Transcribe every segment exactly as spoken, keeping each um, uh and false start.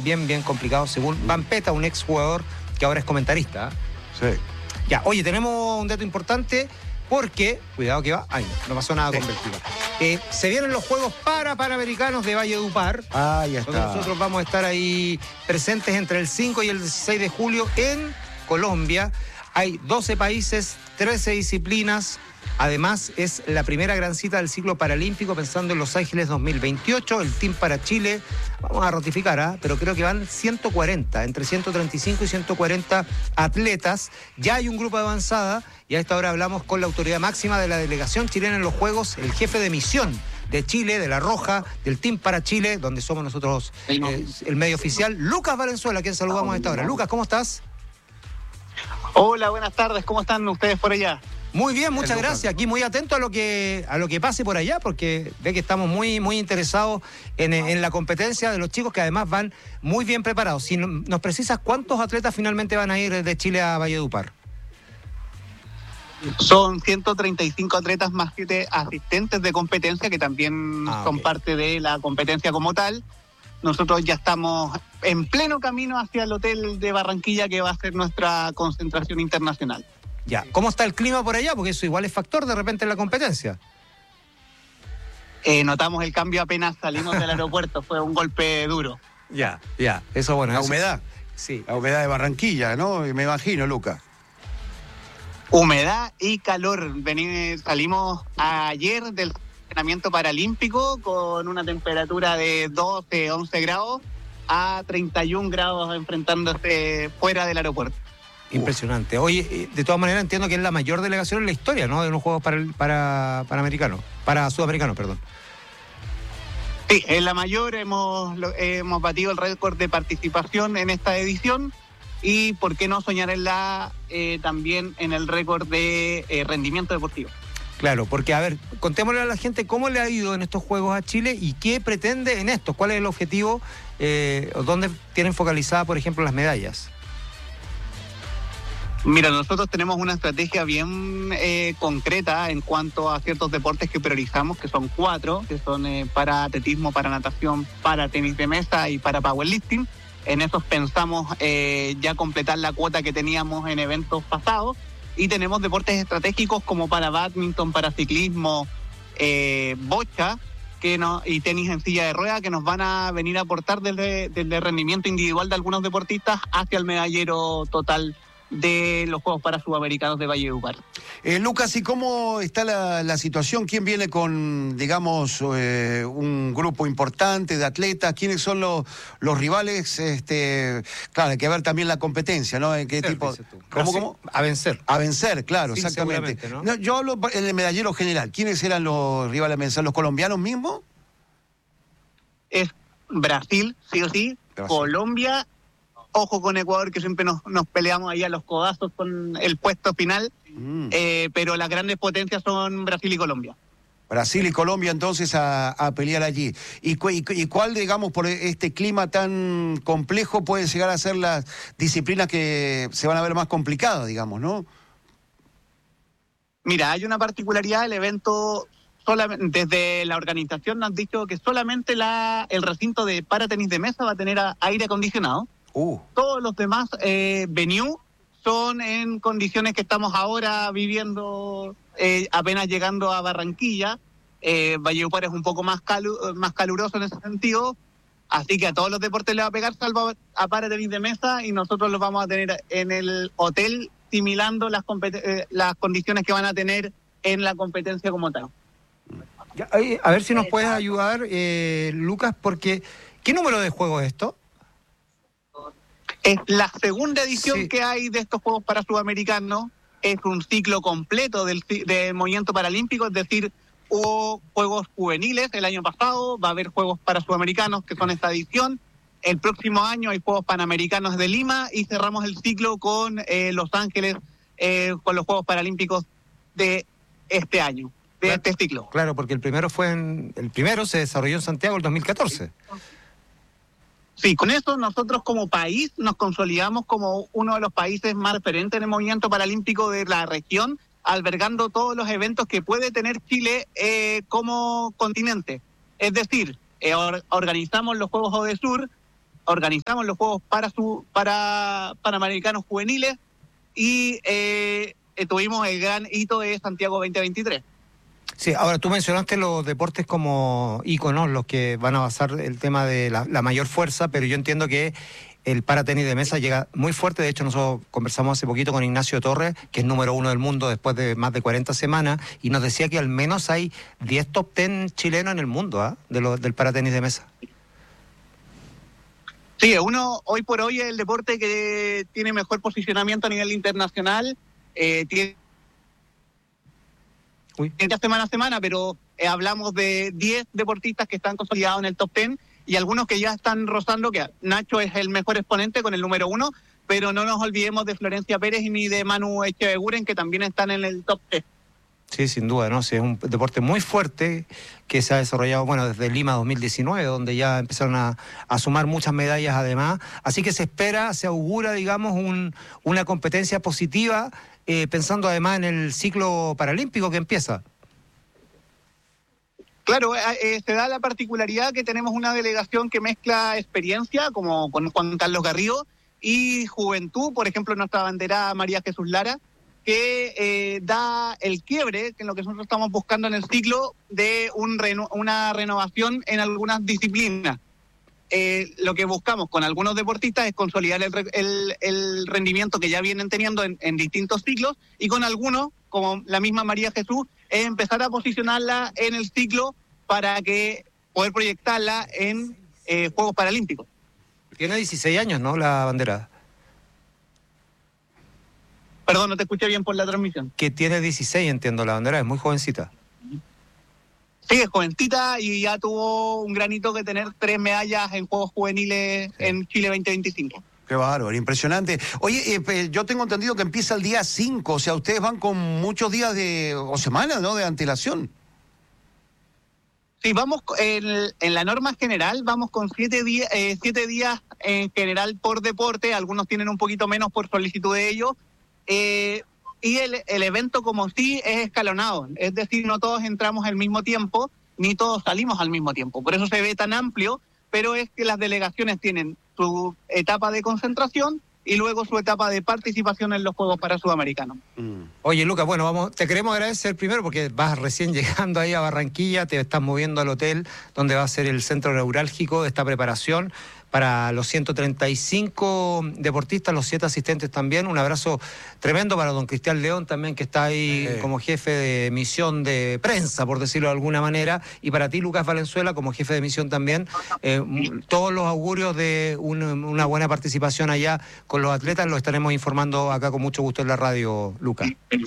bien, bien complicado, según Vampeta, un ex jugador que ahora es comentarista. Sí. Ya, oye, tenemos un dato importante porque, cuidado que va, ay, no pasó nada Sí. con Vertiga. Eh, se vienen los Juegos para Panamericanos de Valledupar. Ah, ya está. Donde nosotros vamos a estar ahí presentes entre el cinco y el dieciséis de julio en Colombia. Hay doce países, trece disciplinas. Además, es la primera gran cita del ciclo paralímpico pensando en Los Ángeles dos mil veintiocho. El Team para Chile, vamos a ratificar, ¿eh? Pero creo que van ciento cuarenta, entre ciento treinta y cinco y ciento cuarenta atletas. Ya hay un grupo de avanzada y a esta hora hablamos con la autoridad máxima de la delegación chilena en los Juegos, el jefe de misión de Chile, de La Roja, del Team para Chile, donde somos nosotros eh, el medio oficial, Lucas Valenzuela, a quien saludamos a esta hora. Lucas, ¿cómo estás? Hola, buenas tardes, ¿cómo están ustedes por allá? Muy bien, muchas gracias. Aquí muy atento a lo que a lo que pase por allá, porque ve que estamos muy muy interesados en, en la competencia de los chicos, que además van muy bien preparados. Si nos precisas cuántos atletas finalmente van a ir de Chile a Valledupar. Son ciento treinta y cinco atletas más que de asistentes de competencia que también Ah, son okay. parte de la competencia como tal. Nosotros ya estamos en pleno camino hacia el hotel de Barranquilla, que va a ser nuestra concentración internacional. Ya, ¿cómo está el clima por allá? Porque eso igual es factor de repente en la competencia. Eh, notamos el cambio apenas salimos del aeropuerto, fue un golpe duro. Ya, ya, eso bueno. La eso- humedad. Sí. La humedad de Barranquilla, ¿no? Me imagino, Lucas. Humedad y calor. Vení, salimos ayer del entrenamiento paralímpico con una temperatura de doce, once grados a treinta y un grados enfrentándose fuera del aeropuerto. Impresionante. Oye, de todas maneras entiendo que es la mayor delegación en la historia, ¿no? De unos Juegos para, para Panamericanos, para Sudamericanos, perdón. Sí, en la mayor hemos, lo- hemos batido el récord de participación en esta edición y por qué no soñar en la eh, también en el récord de eh, rendimiento deportivo. Claro, porque a ver, contémosle a la gente cómo le ha ido en estos Juegos a Chile y qué pretende en estos, cuál es el objetivo, eh, o dónde tienen focalizadas, por ejemplo, las medallas. Mira, nosotros tenemos una estrategia bien eh, concreta en cuanto a ciertos deportes que priorizamos, que son cuatro, que son eh, para atletismo, para natación, para tenis de mesa y para powerlifting. En esos pensamos eh, ya completar la cuota que teníamos en eventos pasados y tenemos deportes estratégicos como para bádminton, para ciclismo, eh, bocha que no, y tenis en silla de rueda que nos van a venir a aportar desde, desde el rendimiento individual de algunos deportistas hacia el medallero total de los Juegos para Sudamericanos de Valledupar. Eh, Lucas, ¿y cómo está la, la situación? ¿Quién viene con, digamos, eh, un grupo importante de atletas? ¿Quiénes son los, los rivales? Este, claro, hay que ver también la competencia, ¿no? ¿En qué Vencer, tipo? dices tú. ¿Cómo, Brasil, cómo? A vencer. A vencer, claro, Sí, exactamente. seguramente, ¿no? No, yo hablo en el medallero general. ¿Quiénes eran los rivales a vencer? ¿Los colombianos mismos? Es Brasil, sí o sí, Brasil. Colombia, ojo con Ecuador, que siempre nos, nos peleamos ahí a los codazos con el puesto final, Mm. eh, pero las grandes potencias son Brasil y Colombia. Brasil y Colombia entonces a, a pelear allí. ¿Y, cu- y, cu- y cuál, digamos, por este clima tan complejo pueden llegar a ser las disciplinas que se van a ver más complicadas, digamos, ¿no? Mira, hay una particularidad del evento, solamente, desde la organización nos han dicho que solamente la, el recinto de para tenis de mesa va a tener a- aire acondicionado. Uh, Todos los demás eh, venues son en condiciones que estamos ahora viviendo, eh, apenas llegando a Barranquilla. Eh, Valledupar es un poco más, calu- más caluroso en ese sentido, así que a todos los deportes le va a pegar, salvo a para tenis de mesa, y nosotros los vamos a tener en el hotel similando las, compet- eh, las condiciones que van a tener en la competencia como tal. Ya, eh, a ver si nos puedes ayudar, eh, Lucas, porque ¿qué número de juego es esto? Es la segunda edición Sí. que hay de estos Juegos para Sudamericanos. Es un ciclo completo del, ci- del movimiento paralímpico, es decir, hubo Juegos juveniles el año pasado, va a haber Juegos para Sudamericanos, que son esta edición. El próximo año hay Juegos Panamericanos de Lima y cerramos el ciclo con eh, Los Ángeles, eh, con los Juegos Paralímpicos de este año, de Claro. este ciclo. Claro, porque el primero fue en, el primero se desarrolló en Santiago el dos mil catorce. Sí, con eso nosotros como país nos consolidamos como uno de los países más referentes en el movimiento paralímpico de la región, albergando todos los eventos que puede tener Chile eh, como continente. Es decir, eh, or- organizamos los Juegos ODESUR, organizamos los Juegos para su, para Panamericanos Juveniles y eh, tuvimos el gran hito de Santiago veinte veintitrés. Sí, ahora tú mencionaste los deportes como íconos, los que van a basar el tema de la, la mayor fuerza, pero yo entiendo que el paratenis de mesa llega muy fuerte. De hecho, nosotros conversamos hace poquito con Ignacio Torres, que es número uno del mundo después de más de cuarenta semanas, y nos decía que al menos hay diez top diez chilenos en el mundo, ¿eh? de lo, del paratenis de mesa. Sí, uno hoy por hoy es el deporte que tiene mejor posicionamiento a nivel internacional, eh, tiene Uy. semana a semana, pero eh, hablamos de diez deportistas que están consolidados en el top diez y algunos que ya están rozando, que Nacho es el mejor exponente con el número uno, pero no nos olvidemos de Florencia Pérez ni de Manu Echeveguren, que también están en el top diez. Sí, sin duda, ¿no? Sí, es un deporte muy fuerte que se ha desarrollado, bueno, desde Lima dos mil diecinueve, donde ya empezaron a, a sumar muchas medallas además. Así que se espera, se augura, digamos, un, una competencia positiva, eh, pensando además en el ciclo paralímpico que empieza. Claro, eh, se da la particularidad que tenemos una delegación que mezcla experiencia, como con Juan Carlos Garrido, y juventud, por ejemplo, nuestra bandera María Jesús Lara, que eh, da el quiebre, que es lo que nosotros estamos buscando en el ciclo, de un reno, una renovación en algunas disciplinas. Eh, lo que buscamos con algunos deportistas es consolidar el, el, el rendimiento que ya vienen teniendo en, en distintos ciclos, y con algunos, como la misma María Jesús, es empezar a posicionarla en el ciclo para que poder proyectarla en eh, Juegos Paralímpicos. Tiene dieciséis años, ¿no?, la bandera. Perdón, no te escuché bien por la transmisión. Que tiene dieciséis, entiendo, la bandera, es muy jovencita. Sí, es jovencita y ya tuvo un granito que tener tres medallas en Juegos Juveniles sí. en Chile veinte veinticinco. Qué bárbaro, impresionante. Oye, eh, yo tengo entendido que empieza el día cinco, o sea, ustedes van con muchos días de o semanas, ¿no?, de antelación. Sí, vamos en, en la norma general, vamos con siete días, eh, siete días en general por deporte, algunos tienen un poquito menos por solicitud de ellos, eh, y el, el evento como sí es escalonado, es decir, no todos entramos al mismo tiempo, ni todos salimos al mismo tiempo, por eso se ve tan amplio, pero es que las delegaciones tienen su etapa de concentración y luego su etapa de participación en los Juegos para Sudamericanos. Mm. Oye, Lucas, bueno, vamos, te queremos agradecer primero porque vas recién llegando ahí a Barranquilla, te estás moviendo al hotel donde va a ser el centro neurálgico de esta preparación para los ciento treinta y cinco deportistas, los siete asistentes también. Un abrazo tremendo para don Cristian León también, que está ahí eh. como jefe de misión de prensa, por decirlo de alguna manera, y para ti, Lucas Valenzuela, como jefe de misión también. Eh, todos los augurios de un, una buena participación allá con los atletas los estaremos informando acá con mucho gusto en la radio, Lucas.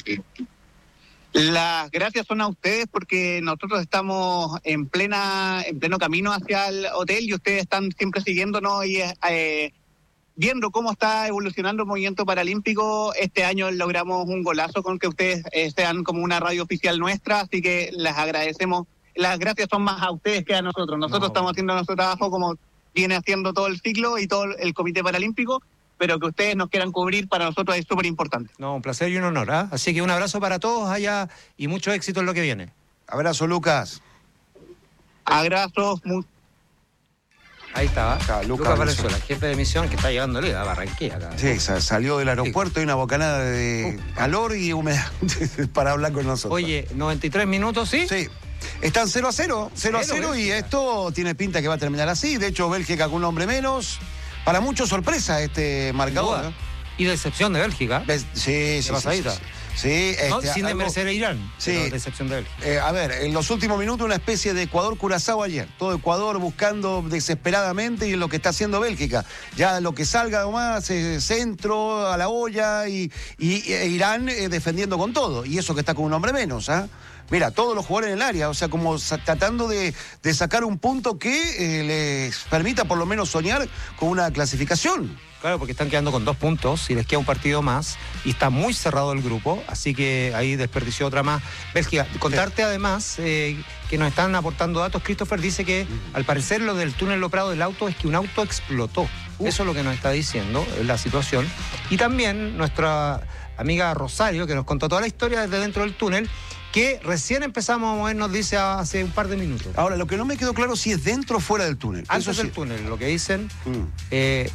Las gracias son a ustedes porque nosotros estamos en plena en pleno camino hacia el hotel y ustedes están siempre siguiéndonos y eh, viendo cómo está evolucionando el movimiento paralímpico. Este año logramos un golazo con que ustedes eh, sean como una radio oficial nuestra, así que les agradecemos. Las gracias son más a ustedes que a nosotros. Nosotros no, estamos haciendo nuestro trabajo como viene haciendo todo el ciclo y todo el Comité Paralímpico, pero que ustedes nos quieran cubrir para nosotros es súper importante. No, un placer y un honor, ¿eh? Así que un abrazo para todos allá y mucho éxito en lo que viene. Abrazo, Lucas. Abrazos. Muy... Ahí estaba, Lucas, Lucas Valenzuela, jefe de misión, que está llegando a Barranquilla. Acá. Sí, salió del aeropuerto sí. y una bocanada de uh. calor y humedad para hablar con nosotros. Oye, noventa y tres minutos, ¿sí? Sí. Están cero a cero, cero a cero y esto tiene pinta que va a terminar así. De hecho, Bélgica con un hombre menos. Para muchos sorpresa este marcador, ¿no? Y decepción de Bélgica. Be sí, sí, pasadita. sí, sí, sí. Este, no, sin desmerecer a Irán, sí. pero decepción de Bélgica. Eh, a ver, en los últimos minutos una especie de Ecuador-Curazao ayer. Todo Ecuador buscando desesperadamente y lo que está haciendo Bélgica. Ya lo que salga nomás, eh, centro, a la olla y, y e Irán eh, defendiendo con todo. Y eso que está con un hombre menos, ¿ah? ¿eh? Mira, todos los jugadores en el área, o sea, como tratando de, de sacar un punto que eh, les permita por lo menos soñar con una clasificación. Claro, porque están quedando con dos puntos y les queda un partido más y está muy cerrado el grupo, así que ahí desperdició otra más. Bélgica, contarte además eh, que nos están aportando datos. Christopher dice que al parecer lo del túnel Loprado del auto es que un auto explotó. Uh. Eso es lo que nos está diciendo, es la situación. Y también nuestra amiga Rosario, que nos contó toda la historia desde dentro del túnel, que recién empezamos a movernos, dice hace un par de minutos. Ahora, lo que no me quedó claro si es dentro o fuera del túnel. Antes Eso del sí. túnel, lo que dicen, Mm. eh,